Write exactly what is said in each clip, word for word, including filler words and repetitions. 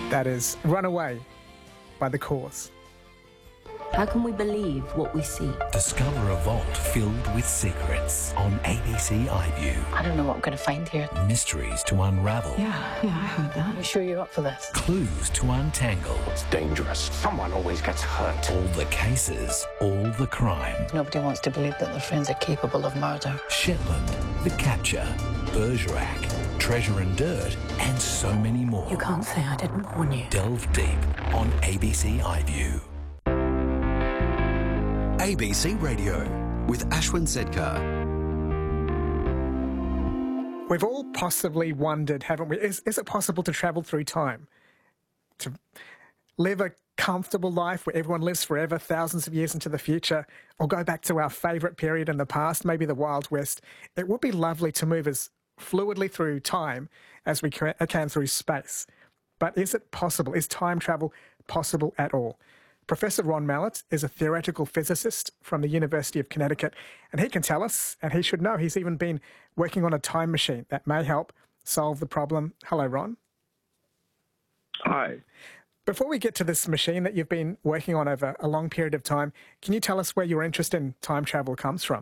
That is Runaway by The Cause. How can we believe what we see? Discover a vault filled with secrets on A B C iView. I don't know what I'm going to find here. Mysteries to unravel. Yeah, yeah, I heard that. You sure you're up for this? Clues to untangle. It's dangerous. Someone always gets hurt. All the cases, all the crime. Nobody wants to believe that their friends are capable of murder. Shetland, The Capture, Bergerac, Treasure and Dirt, and so many more. You can't say I didn't warn you. Delve deep on A B C iView. A B C Radio with Ashwin Sedkar. We've all possibly wondered, haven't we? Is, is it possible to travel through time? To live a comfortable life where everyone lives forever, thousands of years into the future, or go back to our favourite period in the past, maybe the Wild West? It would be lovely to move as fluidly through time as we can through space. But is it possible? Is time travel possible at all? Professor Ron Mallett is a theoretical physicist from the University of Connecticut, and he can tell us, and he should know, he's even been working on a time machine that may help solve the problem. Hello, Ron. Hi. Before we get to this machine that you've been working on over a long period of time, can you tell us where your interest in time travel comes from?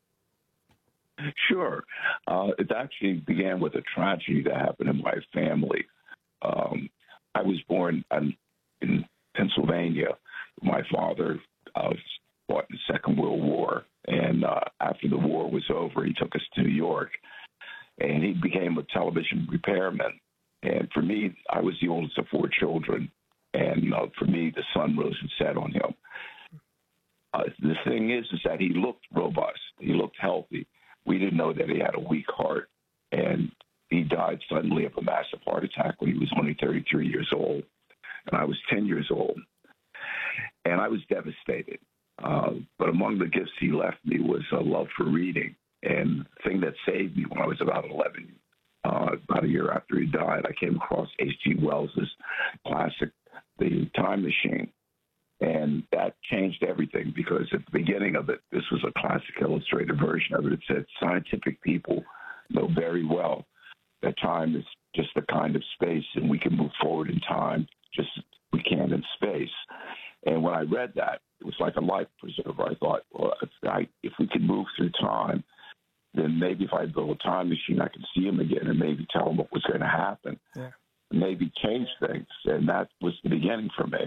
Sure. Uh, it actually began with a tragedy that happened in my family. Um, I was born in, in Pennsylvania. My father uh, fought in the Second World War, and uh, after the war was over, he took us to New York, and he became a television repairman. And for me, I was the oldest of four children, and uh, for me, the sun rose and set on him. Uh, the thing is, is that he looked robust. He looked healthy. We didn't know that he had a weak heart, and he died suddenly of a massive heart attack when he was only thirty-three years old, and I was ten years old. And I was devastated. Uh, but among the gifts he left me was a love for reading. And the thing that saved me when I was about eleven, uh, about a year after he died, I came across H G Wells's classic, The Time Machine. And that changed everything, because at the beginning of it, this was a classic illustrated version of it. It said, scientific people know very well that time is just a kind of space, and we can move forward in time just as we can in space. And when I read that, it was like a life preserver. I thought, well, if, I, if we could move through time, then maybe if I build a time machine, I could see him again and maybe tell him what was going to happen. Yeah. Maybe change things. And that was the beginning for me.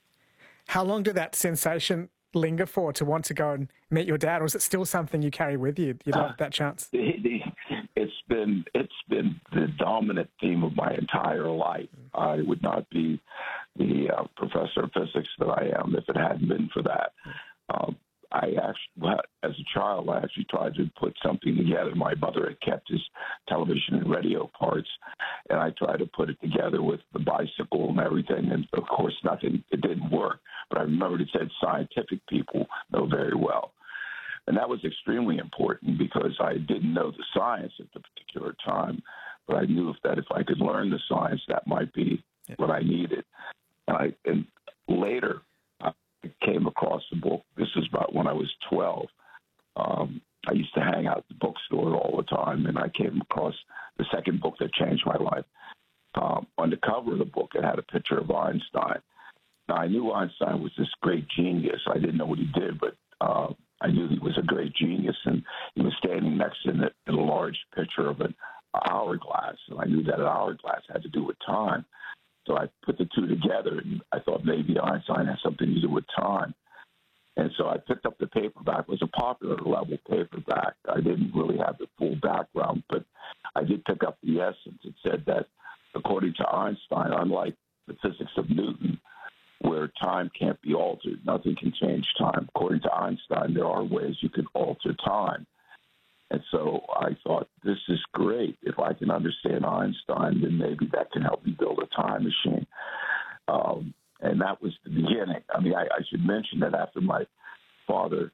How long did that sensation linger for, to want to go and meet your dad, or is it still something you carry with you? You love uh, that chance? It's been it's been the dominant theme of my entire life. I would not be the uh, professor of physics that I am if it hadn't been for that. Um, I actually, as a child, I actually tried to put something together. My mother had kept his television and radio parts, and I tried to put it together with the bicycle and everything, and of course nothing, it didn't work. But I remembered it said scientific people know very well. And that was extremely important, because I didn't know the science at the particular time, but I knew that if I could learn the science, that might be yeah. what I needed. And, I, and later, I came across the book. This was about when I was twelve. Um, I used to hang out at the bookstore all the time, and I came across the second book that changed my life. Um, on the cover of the book, it had a picture of Einstein. Now, I knew Einstein was this great genius. I didn't know what he did, but uh, I knew he was a great genius, and he was standing next to it in a large picture of an hourglass, and I knew that an hourglass had to do with time. So I put the two together, and I thought maybe Einstein has something to do with time. And so I picked up the paperback. It was a popular level paperback. I didn't really have the full background, but I did pick up the essence. It said that, according to Einstein, unlike the physics of Newton, where time can't be altered, nothing can change time. According to Einstein, there are ways you can alter time. And so I thought, this is great. If I can understand Einstein, then maybe that can help me build a time machine. Um, and that was the beginning. I mean, I, I should mention that after my father